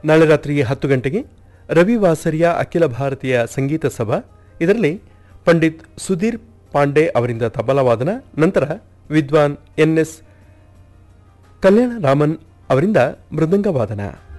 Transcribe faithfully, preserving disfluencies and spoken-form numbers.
ನಾಳೆ ರಾತ್ರಿ ಹತ್ತು ಗಂಟೆಗೆ ರವಿವಾಸರಿಯ ಅಖಿಲ ಭಾರತೀಯ ಸಂಗೀತ ಸಭಾ, ಇದರಲ್ಲಿ ಪಂಡಿತ್ ಸುಧೀರ್ ಪಾಂಡೆ ಅವರಿಂದ ತಬಲಾವಾದನ, ನಂತರ ವಿದ್ವಾನ್ ಎನ್ ಎಸ್ ಕಲ್ಯಾಣ ರಾಮನ್ ಅವರಿಂದ ಮೃದಂಗ ವಾದನ.